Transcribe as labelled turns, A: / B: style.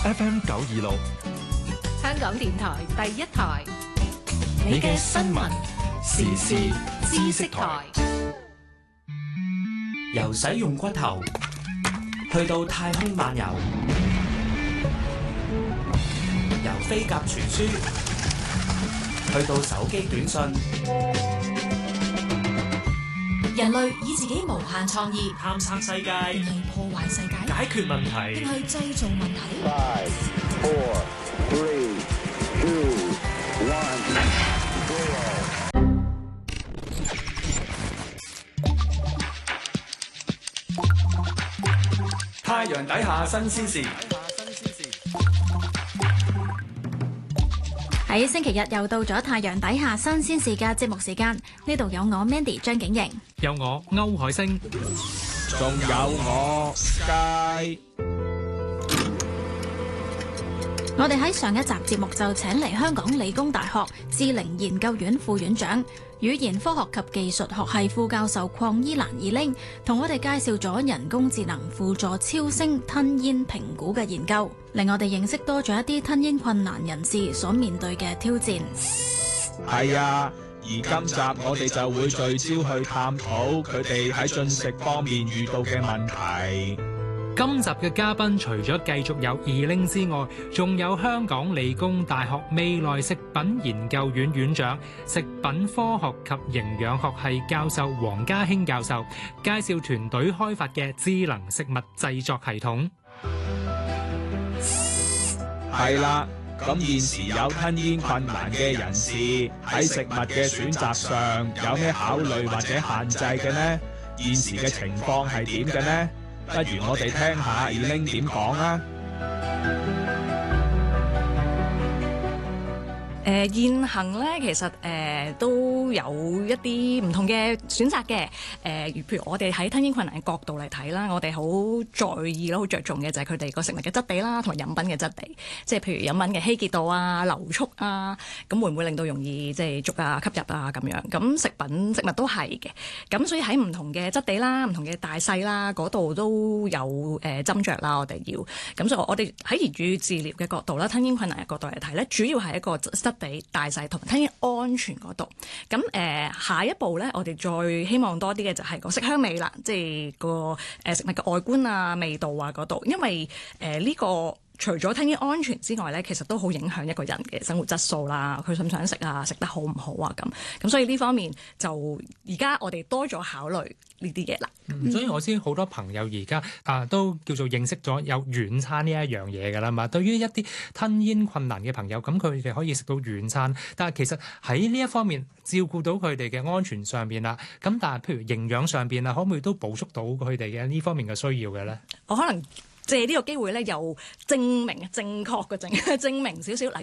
A: FM 926，
B: 香港電台第一台，
A: 你嘅新聞時事知識台。
C: 由使用骨頭去到太空漫遊，由飛鴿傳書去到手機短信，
D: 人類以自己無限創意
C: 探索世界，
D: 定係破壞世界？
C: 解決問題，
D: 定係製造問題？
E: 5, 4, 3, 2, 1,
C: 太陽底下新鮮事。
F: 喺星期日又到咗太陽底下新鮮事嘅節目時間，呢度有我 Mandy 張景瑩，
G: 有我歐海星，
H: 仲有我 Sky。
F: 我哋喺上一集節目就請嚟香港理工大學智齡研究院副院長、語言科學及技術學系副教授鄺伊蘭二拎，同我哋介紹咗人工智能輔助超聲吞咽評估嘅研究，令我哋認識多咗一啲吞咽困難人士所面對嘅挑戰。
H: 係啊，而今集我哋就會聚焦去探討佢哋喺進食方面遇到嘅問題。
G: 今集嘅嘉賓除咗繼續有二拎之外，仲有香港理工大學未來食品研究院院長、食品科學及營養學系教授黃家興教授，介紹團隊開發嘅智能食物製作系統。
H: 係啦，咁現時有吞咽困難嘅人士喺食物嘅選擇上有咩考慮或者限制嘅呢？現時嘅情況係點嘅呢？不如我哋聽下二拎點講啊！
I: 現行咧，其實都有一啲唔同嘅選擇嘅。譬如我哋喺吞咽困難嘅角度嚟睇啦，我哋好在意啦，好着重嘅就係佢哋個食物嘅質地啦，同埋飲品嘅質地。即係譬如飲品嘅稀結度啊、流速啊，咁會唔會令到容易即係逐啊吸入啊咁樣？咁食物都係嘅。咁所以喺唔同嘅質地啦、唔同嘅大細啦嗰度都有斟酌啦。我哋要咁，所以我哋喺言語治療嘅角度啦、吞咽困難嘅角度嚟睇咧，主要係一個質地、大細同埋吞咽安全嗰度。咁下一步咧，我哋再希望多啲嘅就係個色香味啦，即係個食物嘅外觀啊、味道啊嗰度，因為呢個除咗吞咽安全之外咧，其實都好影響一個人嘅生活質素啦，佢想唔想食啊，食得好唔好啊咁，所以呢方面就而家我哋多咗考慮呢啲嘢啦。
G: 所以我知好多朋友而家都叫做認識咗有軟餐呢一樣嘢㗎啦嘛。對於一啲吞咽困難嘅朋友，咁佢哋可以食到軟餐，但係其實喺呢一方面照顧到佢哋嘅安全上邊啦，咁但係譬如營養上邊啊，可唔可以都補足到佢哋嘅呢方面嘅需要嘅咧？
I: 我可能借呢個機會咧，又證明正確嘅證明少少嗱。